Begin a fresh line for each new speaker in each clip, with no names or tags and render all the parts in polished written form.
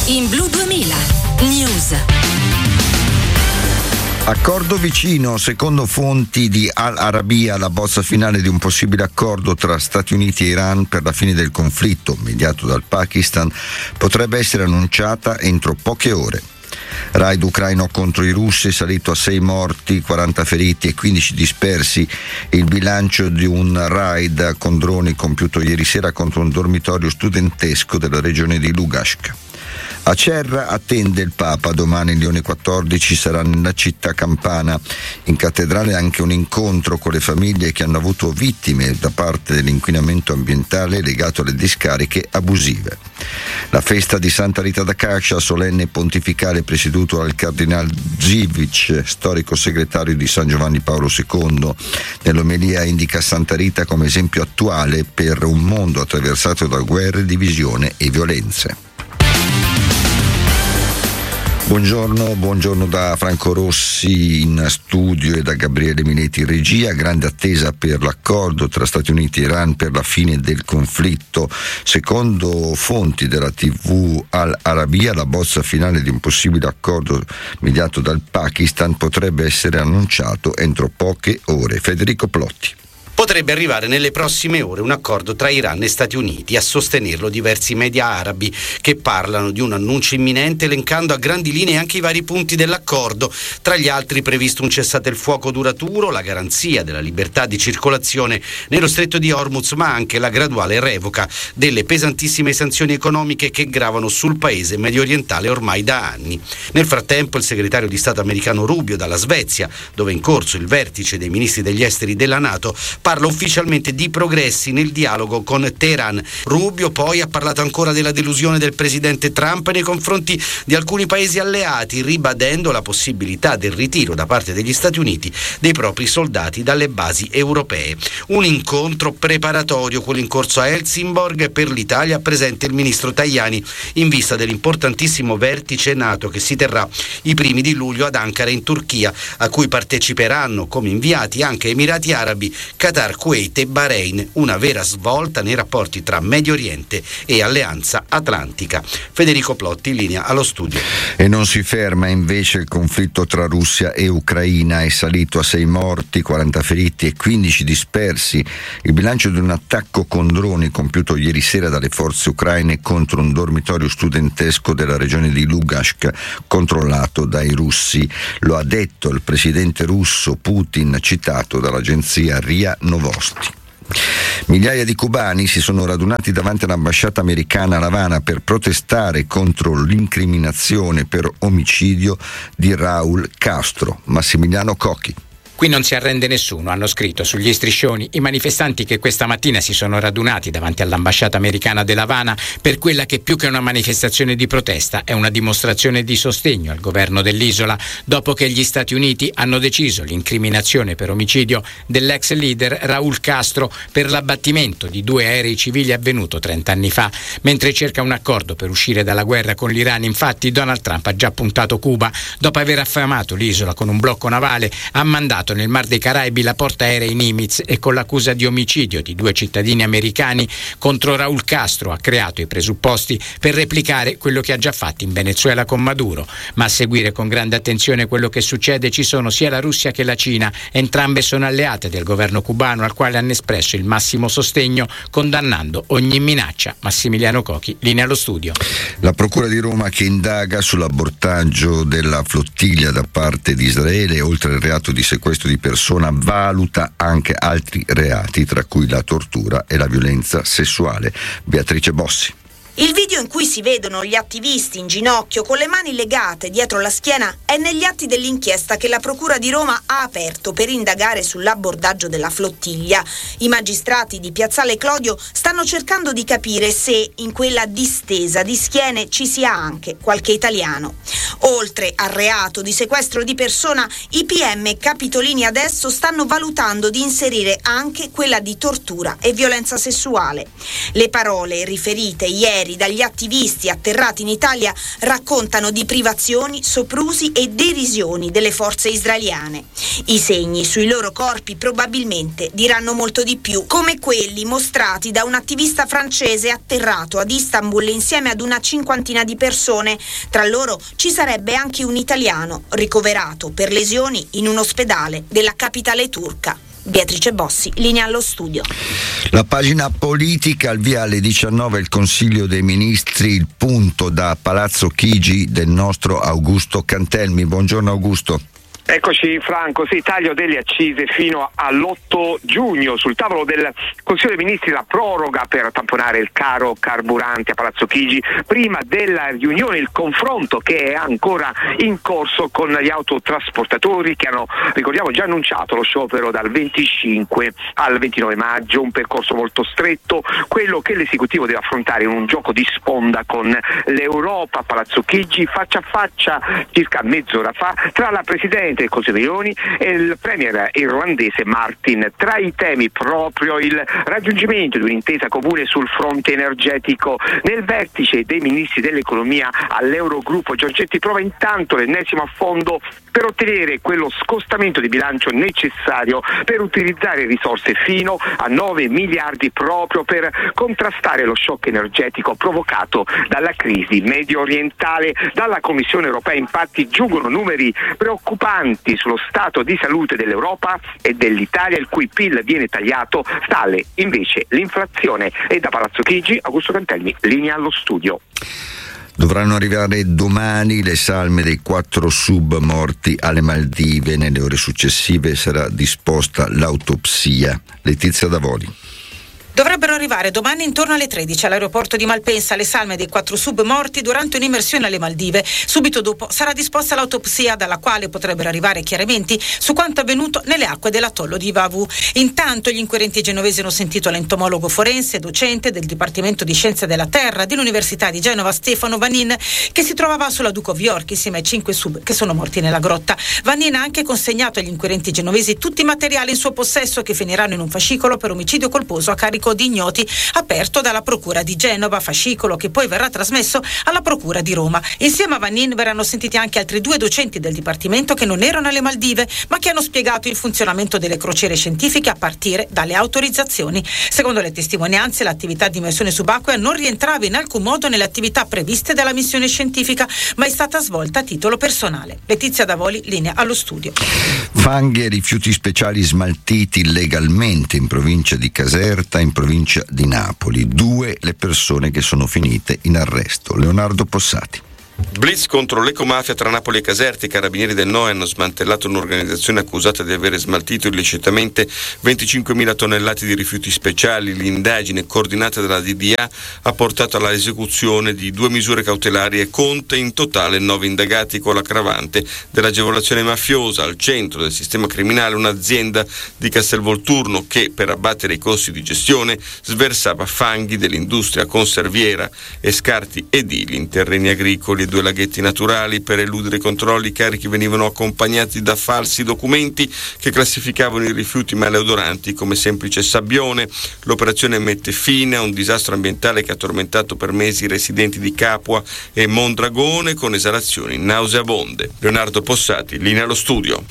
In Blu 2000 News.
Accordo vicino, secondo fonti di Al Arabiya, la bozza finale di un possibile accordo tra Stati Uniti e Iran per la fine del conflitto, mediato dal Pakistan, potrebbe essere annunciata entro poche ore. Raid ucraino contro i russi è salito a 6 morti, 40 feriti e 15 dispersi. Il bilancio di un raid con droni compiuto ieri sera contro un dormitorio studentesco della regione di Lugansk. A Cerra attende il Papa, domani Leone XIV sarà nella città campana. In cattedrale anche un incontro con le famiglie che hanno avuto vittime da parte dell'inquinamento ambientale legato alle discariche abusive. La festa di Santa Rita da Cascia, solenne pontificale presieduto dal Cardinal Zivic, storico segretario di San Giovanni Paolo II. Nell'omelia indica Santa Rita come esempio attuale per un mondo attraversato da guerre, divisione e violenze. Buongiorno da Franco Rossi in studio e da Gabriele Minetti in regia. Grande attesa per l'accordo tra Stati Uniti e Iran per la fine del conflitto. Secondo fonti della TV Al Arabiya, la bozza finale di un possibile accordo mediato dal Pakistan potrebbe essere annunciato entro poche ore. Federico Plotti.
Potrebbe arrivare nelle prossime ore un accordo tra Iran e Stati Uniti, a sostenerlo diversi media arabi che parlano di un annuncio imminente, elencando a grandi linee anche i vari punti dell'accordo, tra gli altri previsto un cessate il fuoco duraturo, la garanzia della libertà di circolazione nello stretto di Hormuz, ma anche la graduale revoca delle pesantissime sanzioni economiche che gravano sul paese mediorientale ormai da anni. Nel frattempo il segretario di Stato americano Rubio dalla Svezia, dove è in corso il vertice dei ministri degli esteri della NATO, parla ufficialmente di progressi nel dialogo con Teheran. Rubio poi ha parlato ancora della delusione del presidente Trump nei confronti di alcuni paesi alleati, ribadendo la possibilità del ritiro da parte degli Stati Uniti dei propri soldati dalle basi europee. Un incontro preparatorio, quello in corso a Helsingborg, per l'Italia, presente il ministro Tajani in vista dell'importantissimo vertice NATO che si terrà i primi di luglio ad Ankara in Turchia, a cui parteciperanno come inviati anche Emirati Arabi, Qatar, Kuwait e Bahrain, una vera svolta nei rapporti tra Medio Oriente e Alleanza Atlantica. Federico Plotti, in linea allo studio.
E non si ferma invece il conflitto tra Russia e Ucraina, è salito a 6 morti, 40 feriti e 15 dispersi. Il bilancio di un attacco con droni compiuto ieri sera dalle forze ucraine contro un dormitorio studentesco della regione di Lugansk, controllato dai russi. Lo ha detto il presidente russo Putin, citato dall'agenzia RIA Novosti. Migliaia di cubani si sono radunati davanti all'ambasciata americana a L'Avana per protestare contro l'incriminazione per omicidio di Raúl Castro. Massimiliano Cocchi.
Qui non si arrende nessuno, hanno scritto sugli striscioni i manifestanti che questa mattina si sono radunati davanti all'ambasciata americana de L'Avana per quella che più che una manifestazione di protesta è una dimostrazione di sostegno al governo dell'isola, dopo che gli Stati Uniti hanno deciso l'incriminazione per omicidio dell'ex leader Raúl Castro per l'abbattimento di 2 aerei civili avvenuto 30 anni fa. Mentre cerca un accordo per uscire dalla guerra con l'Iran, infatti, Donald Trump ha già puntato Cuba. Dopo aver affamato l'isola con un blocco navale, ha mandato nel Mar dei Caraibi la portaerei Nimitz e con l'accusa di omicidio di 2 cittadini americani contro Raúl Castro ha creato i presupposti per replicare quello che ha già fatto in Venezuela con Maduro. Ma a seguire con grande attenzione quello che succede ci sono sia la Russia che la Cina, entrambe sono alleate del governo cubano al quale hanno espresso il massimo sostegno, condannando ogni minaccia. Massimiliano Cocchi, linea allo studio.
La Procura di Roma che indaga sull'abordaggio della flottiglia da parte di Israele, oltre al reato di sequestro di persona, valuta anche altri reati, tra cui la tortura e la violenza sessuale. Beatrice Bossi.
Il video in cui si vedono gli attivisti in ginocchio con le mani legate dietro la schiena è negli atti dell'inchiesta che la Procura di Roma ha aperto per indagare sull'abbordaggio della flottiglia. I magistrati di Piazzale Clodio stanno cercando di capire se in quella distesa di schiene ci sia anche qualche italiano. Oltre al reato di sequestro di persona, i PM capitolini adesso stanno valutando di inserire anche quella di tortura e violenza sessuale. Le parole riferite ieri dagli attivisti atterrati in Italia raccontano di privazioni, soprusi e derisioni delle forze israeliane. I segni sui loro corpi probabilmente diranno molto di più, come quelli mostrati da un attivista francese atterrato ad Istanbul insieme ad una cinquantina di persone. Tra loro ci sarebbe anche un italiano ricoverato per lesioni in un ospedale della capitale turca. Beatrice Bossi, linea allo studio.
La pagina politica, al via alle 19 il Consiglio dei Ministri, il punto da Palazzo Chigi del nostro Augusto Cantelmi. Buongiorno Augusto.
Eccoci Franco, sì, taglio delle accise fino all'8 giugno. Sul tavolo del Consiglio dei Ministri la proroga per tamponare il caro carburante a Palazzo Chigi. Prima della riunione il confronto che è ancora in corso con gli autotrasportatori che hanno, ricordiamo, già annunciato lo sciopero dal 25 al 29 maggio, un percorso molto stretto, quello che l'esecutivo deve affrontare in un gioco di sponda con l'Europa a Palazzo Chigi, faccia a faccia circa mezz'ora fa tra la Presidente del Consiglio Meloni e il premier irlandese Martin. Tra i temi proprio il raggiungimento di un'intesa comune sul fronte energetico. Nel vertice dei ministri dell'economia all'Eurogruppo, Giorgetti prova intanto l'ennesimo affondo per ottenere quello scostamento di bilancio necessario per utilizzare risorse fino a 9 miliardi proprio per contrastare lo shock energetico provocato dalla crisi medio orientale. Dalla Commissione europea infatti giungono numeri preoccupanti sullo stato di salute dell'Europa e dell'Italia, il cui PIL viene tagliato, sale invece l'inflazione. E da Palazzo Chigi, Augusto Cantelmi, linea allo studio.
Dovranno arrivare domani le salme dei 4 sub morti alle Maldive. Nelle ore successive sarà disposta l'autopsia. Letizia Davoli.
Dovrebbero arrivare domani intorno alle 13 all'aeroporto di Malpensa le salme dei 4 sub morti durante un'immersione alle Maldive. Subito dopo sarà disposta l'autopsia, dalla quale potrebbero arrivare chiarimenti su quanto avvenuto nelle acque dell'atollo di Vavu. Intanto gli inquirenti genovesi hanno sentito l'entomologo forense, docente del Dipartimento di Scienze della Terra dell'Università di Genova, Stefano Vanin, che si trovava sulla Duke of York insieme ai 5 sub che sono morti nella grotta. Vanin ha anche consegnato agli inquirenti genovesi tutti i materiali in suo possesso che finiranno in un fascicolo per omicidio colposo a carico di ignoti aperto dalla Procura di Genova, fascicolo che poi verrà trasmesso alla Procura di Roma. Insieme a Vanin verranno sentiti anche altri 2 docenti del Dipartimento che non erano alle Maldive ma che hanno spiegato il funzionamento delle crociere scientifiche a partire dalle autorizzazioni. Secondo le testimonianze, l'attività di immersione subacquea non rientrava in alcun modo nelle attività previste dalla missione scientifica, ma è stata svolta a titolo personale. Letizia Davoli, linea allo studio.
Fanghi e rifiuti speciali smaltiti illegalmente in provincia di Caserta, in provincia di Napoli. 2 le persone che sono finite in arresto. Leonardo Possati.
Blitz contro l'ecomafia tra Napoli e Caserta. I carabinieri del NOE hanno smantellato un'organizzazione accusata di avere smaltito illecitamente 25.000 tonnellate di rifiuti speciali. L'indagine coordinata dalla DDA ha portato all'esecuzione di 2 misure cautelari e conta in totale 9 indagati con l'aggravante dell'agevolazione mafiosa. Al centro del sistema criminale un'azienda di Castelvolturno che, per abbattere i costi di gestione, sversava fanghi dell'industria conserviera e scarti edili in terreni agricoli. 2 laghetti naturali. Per eludere i controlli, i carichi venivano accompagnati da falsi documenti che classificavano i rifiuti maleodoranti come semplice sabbione. L'operazione mette fine a un disastro ambientale che ha tormentato per mesi i residenti di Capua e Mondragone con esalazioni nauseabonde. Leonardo Possati, linea allo studio.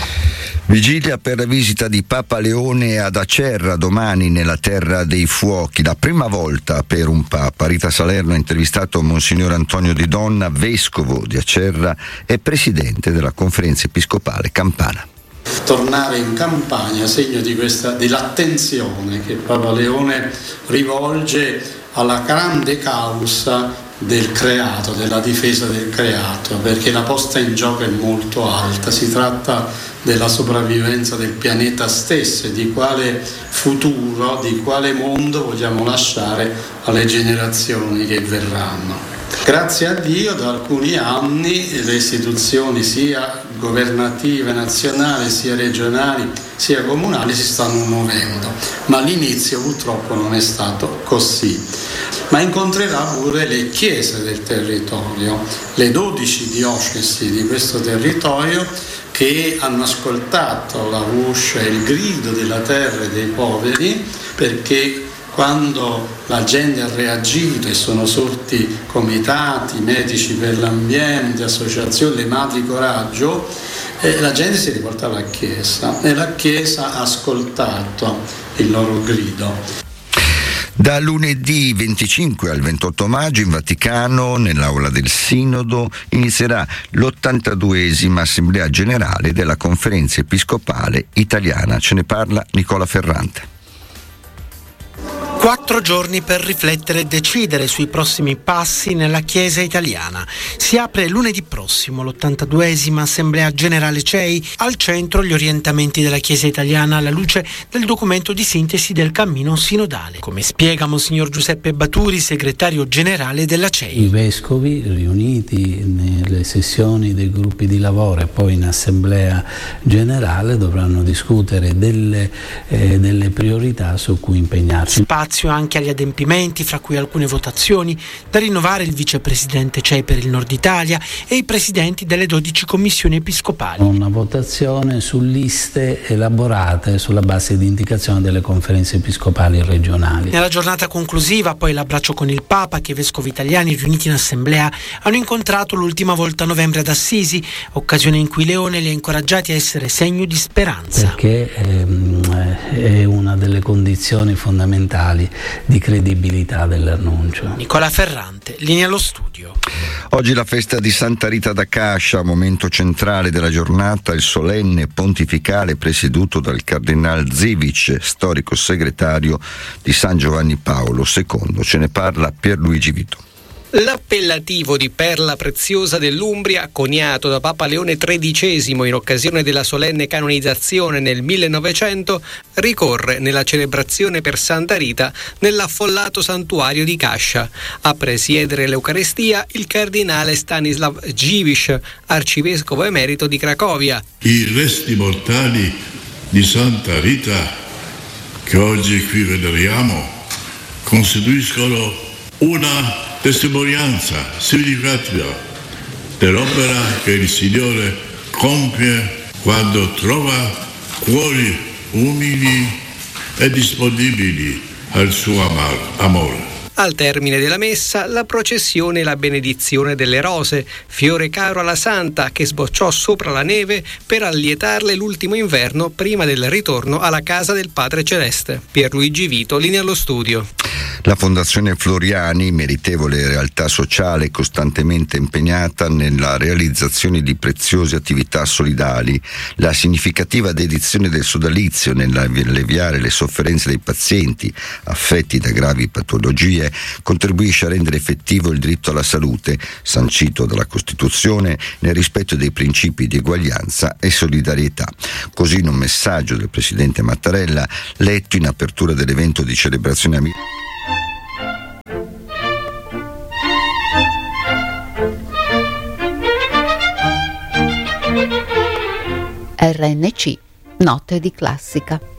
Vigilia per la visita di Papa Leone ad Acerra domani nella Terra dei Fuochi. La prima volta per un Papa. Rita Salerno ha intervistato Monsignor Antonio Di Donna, vescovo di Acerra e presidente della Conferenza Episcopale Campana.
Tornare in Campania, segno dell'attenzione che Papa Leone rivolge alla grande causa del creato, della difesa del creato, perché la posta in gioco è molto alta. Si tratta della sopravvivenza del pianeta stesso e di quale futuro, di quale mondo vogliamo lasciare alle generazioni che verranno. Grazie a Dio da alcuni anni le istituzioni sia governative nazionali, sia regionali, sia comunali si stanno muovendo, ma all'inizio purtroppo non è stato così. Ma incontrerà pure le chiese del territorio, le 12 diocesi di questo territorio che hanno ascoltato la voce e il grido della terra e dei poveri, perché quando la gente ha reagito e sono sorti comitati, medici per l'ambiente, associazioni, le madri coraggio, la gente si è rivolta alla Chiesa e la Chiesa ha ascoltato il loro grido.
Da lunedì 25 al 28 maggio in Vaticano, nell'aula del Sinodo, inizierà l'82esima Assemblea Generale della Conferenza Episcopale Italiana. Ce ne parla Nicola Ferrante.
4 giorni per riflettere e decidere sui prossimi passi nella Chiesa italiana. Si apre lunedì prossimo l'82esima Assemblea Generale CEI, al centro gli orientamenti della Chiesa italiana alla luce del documento di sintesi del cammino sinodale, come spiega Monsignor Giuseppe Baturi, segretario generale della CEI.
I vescovi riuniti nelle sessioni dei gruppi di lavoro e poi in Assemblea Generale dovranno discutere delle priorità su cui impegnarsi.
Spazio anche agli adempimenti, fra cui alcune votazioni da rinnovare il vicepresidente CEI per il Nord Italia e i presidenti delle 12 commissioni episcopali.
Una votazione su liste elaborate sulla base di indicazioni delle conferenze episcopali regionali.
Nella giornata conclusiva poi l'abbraccio con il Papa, che i vescovi italiani riuniti in assemblea hanno incontrato l'ultima volta a novembre ad Assisi, occasione in cui Leone li ha incoraggiati a essere segno di speranza.
Perché è una delle condizioni fondamentali di credibilità dell'annuncio.
Nicola Ferrante, linea allo studio.
Oggi la festa di Santa Rita da Cascia, momento centrale della giornata, il solenne pontificale presieduto dal Cardinal Zivic, storico segretario di San Giovanni Paolo II. Ce ne parla Pierluigi Vito.
L'appellativo di perla preziosa dell'Umbria, coniato da Papa Leone XIII in occasione della solenne canonizzazione nel 1900, ricorre nella celebrazione per Santa Rita nell'affollato santuario di Cascia. A presiedere l'Eucarestia il cardinale Stanislav Dziwisz, arcivescovo emerito di Cracovia.
I resti mortali di Santa Rita, che oggi qui veneriamo, costituiscono una testimonianza significativa dell'opera che il Signore compie quando trova cuori umili e disponibili al suo amore.
Al termine della messa, la processione e la benedizione delle rose, fiore caro alla Santa che sbocciò sopra la neve per allietarle l'ultimo inverno prima del ritorno alla casa del Padre Celeste. Pierluigi Vito, linea allo studio.
La Fondazione Floriani, meritevole realtà sociale costantemente impegnata nella realizzazione di preziose attività solidali, la significativa dedizione del sodalizio nell'alleviare le sofferenze dei pazienti affetti da gravi patologie, contribuisce a rendere effettivo il diritto alla salute, sancito dalla Costituzione nel rispetto dei principi di eguaglianza e solidarietà. Così in un messaggio del Presidente Mattarella, letto in apertura dell'evento di celebrazione
RNC, note di classica.